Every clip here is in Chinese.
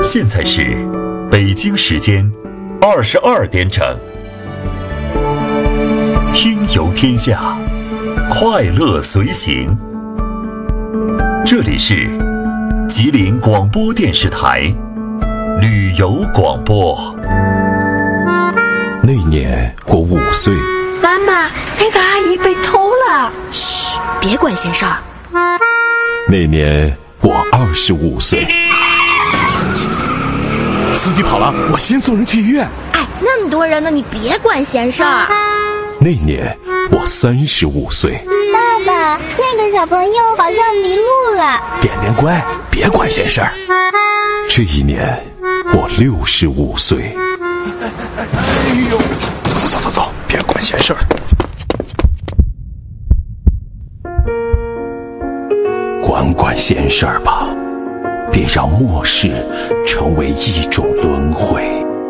现在是北京时间22点整。听游天下，快乐随行。这里是吉林广播电视台旅游广播。 那年我5岁。 妈妈，那个阿姨被偷了。 嘘，别管闲事儿。 那年我25岁。 司机跑了，我先送人去医院。 哎，那么多人呢，你别管闲事儿。 那年我35岁。 爸爸，那个小朋友好像迷路了。 点点乖，别管闲事儿。 这一年我65岁。 哎呦，走，别管闲事儿。 管闲事儿吧，别让末世成为一种轮回。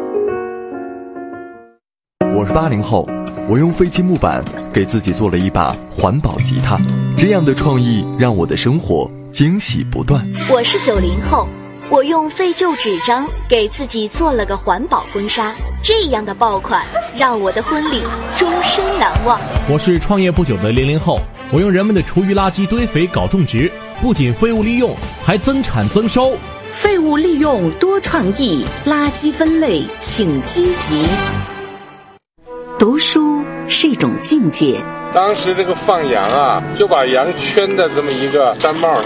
我是80后，我用废弃木板给自己做了一把环保吉他，这样的创意让我的生活惊喜不断。 我是90后，我用废旧纸张给自己做了个环保婚纱，这样的爆款让我的婚礼终身难忘。 我是创业不久的00后，我用人们的厨余垃圾堆肥搞种植，不仅废物利用，还增产增收。 废物利用多创意，垃圾分类请积极。读书是一种境界。 当时这个放羊啊，就把羊圈在这么一个毡帽上，